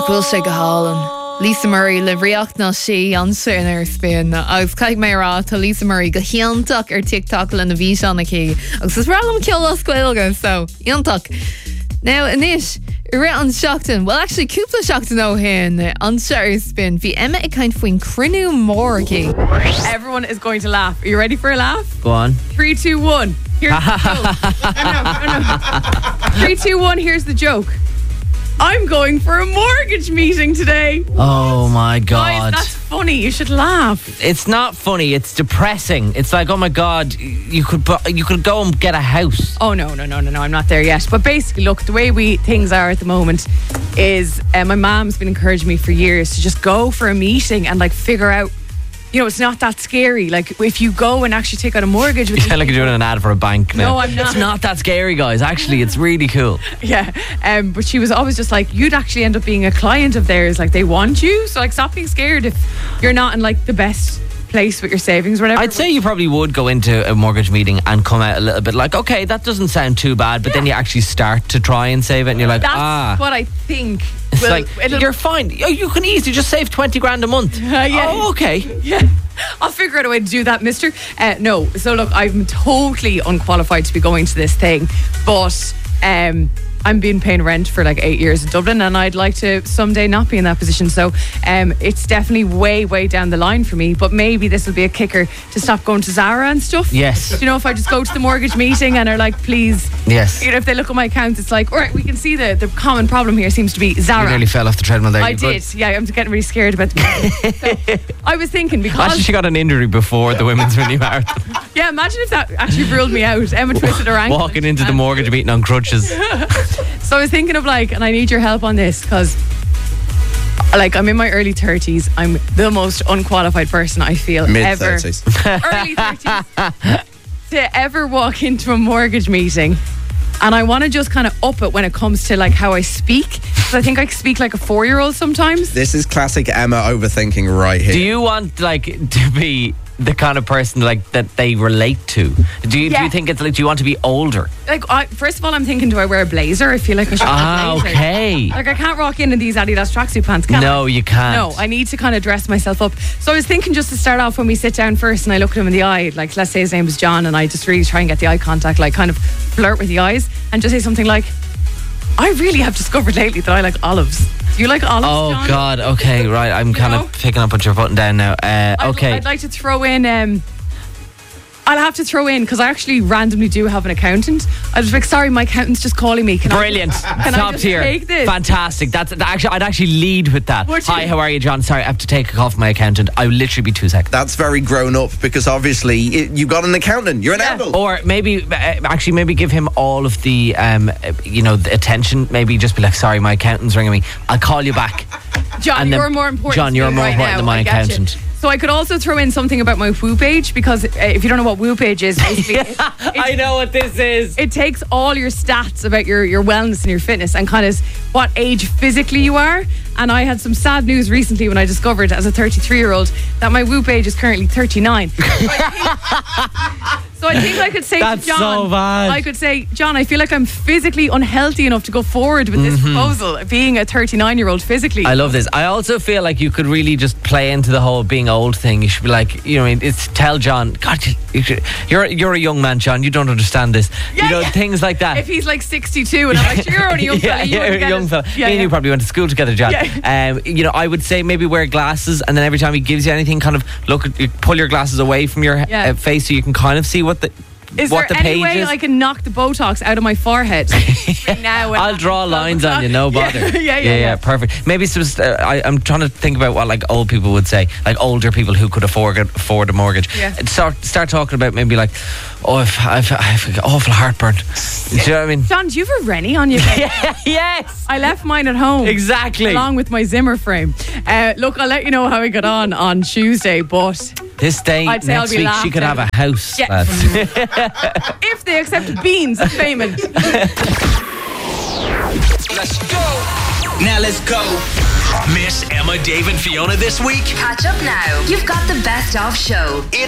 Bhfuil sé go hálan. Lisa Murray le bhríocht ná sí ansa in ar spin. Agus caiig mé rá tá Lisa Murray go hiantach ar TikTok le na bhí seánna cí. Agus is rálam ceol as scoilga, so hiantach. Now, inis, ri an seachtain, well actually cúpla seachtain ó hen ansa ar spin. Bhí Emma ag kind faoin crinú mór cí. Everyone is going to laugh. Are you ready for a laugh? Go on. 3, 2, 1. Here's the joke. No. 3, 2, 1, here's the joke. I'm going for a mortgage meeting today. Oh my God. Guys, that's funny. You should laugh. It's not funny. It's depressing. It's like, oh my God, you could go and get a house. Oh, no. I'm not there yet. But basically, look, the way things are at the moment is my mom's been encouraging me for years to just go for a meeting and like figure out, you know, it's not that scary. Like if you go and actually take out a mortgage with Like you're doing an ad for a bank now. No, I'm not. It's not that scary, guys. Actually, it's really cool. Yeah. But she was always just like, you'd actually end up being a client of theirs. Like they want you. So like stop being scared if you're not in like the best place with your savings or whatever. I'd say you probably would go into a mortgage meeting and come out a little bit like, okay, that doesn't sound too bad, but then you actually start to try and save it and you're like, that's what I think. It's like, you're fine. You can easily just save 20 grand a month. Yeah. Oh, okay. Yeah. I'll figure out a way to do that, mister. No. So look, I'm totally unqualified to be going to this thing, but I'm been paying rent for like 8 years in Dublin and I'd like to someday not be in that position. So it's definitely way down the line for me, but maybe this will be a kicker to stop going to Zara and stuff. Yes. You know, if I just go to the mortgage meeting and are like, please. Yes. You know, if they look at my account, it's like, all right, we can see the common problem here seems to be Zara. You nearly fell off the treadmill there. I did. Yeah, I'm getting really scared about the so I was thinking because... Actually, she got an injury before the women's mini marathon. Yeah, imagine if that actually ruled me out. Emma twisted her ankle. Walking into the mortgage meeting on crutches. So I was thinking of like, and I need your help on this because like I'm in my early 30s. I'm the most unqualified person I feel ever. Mid-30s. Early 30s. To ever walk into a mortgage meeting. And I want to just kind of up it when it comes to like how I speak. Because I think I speak like a 4-year-old sometimes. This is classic Emma overthinking right here. Do you want like to be the kind of person like that they relate to? Do you think it's like, do you want to be older? Like, first of all, I'm thinking, do I wear a blazer? I feel like I should wear a blazer. Okay. Like I can't rock in these Adidas tracksuit pants, can I? No, you can't. No, I need to kind of dress myself up. So I was thinking just to start off when we sit down first and I look at him in the eye, like let's say his name is John and I just really try and get the eye contact, like kind of flirt with the eyes and just say something like, I really have discovered lately that I like olives. Do you like olives, Oh, John? God. Okay, right. I'm kind of picking up what you're putting down now. Okay. I'd like to throw in... I'll have to throw in, because I actually randomly do have an accountant. I was like, sorry, my accountant's just calling me. Brilliant. Can I Top just tier. take this? Fantastic. I'd actually lead with that. Would you? Hi, how are you, John? Sorry, I have to take a call from my accountant. I will literally be 2 seconds. That's very grown up because obviously you've got an accountant. You're an adult. Or maybe give him all of the, the attention. Maybe just be like, sorry, my accountant's ringing me. I'll call you back. John, you're more important. John, you're to me more right important now. than my I get you. accountant. So I could also throw in something about my Woo page, because if you don't know what Woo page is, basically I know what this is. It takes all your stats about your wellness and your fitness and kind of what age physically you are. And I had some sad news recently when I discovered as a 33-year-old that my Woo page is currently 39. So I think I could say That's to John, so bad. I could say, John, I feel like I'm physically unhealthy enough to go forward with this proposal, being a 39-year-old physically. I love this. I also feel like you could really just play into the whole being old thing. You should be like, it's tell John, God, you're a young man, John. You don't understand this. Things like that. If he's like 62 and I'm like, you're only a young fella. You're a young fella. Me and you probably went to school together, John. Yeah. I would say maybe wear glasses, and then every time he gives you anything, kind of pull your glasses away from your face so you can kind of see what the Is what there the any page way is. I can knock the Botox out of my forehead? Now I'll draw lines on you, no bother. Yeah. Perfect. Maybe I'm trying to think about what like old people would say, like older people who could afford a mortgage. Yeah. Start talking about maybe like, I've awful heartburn. Do you know what I mean? John, do you have a Rennie on you? Yes. I left mine at home. Exactly. Along with my Zimmer frame. Look, I'll let you know how I got on Tuesday, but this day I'd say next I'll be week she could have a house. Yeah. Lads. if they accept beans as payment. Let's go. Now let's go. Miss Emma, Dave and Fiona this week? Catch up now. You've got the best of show.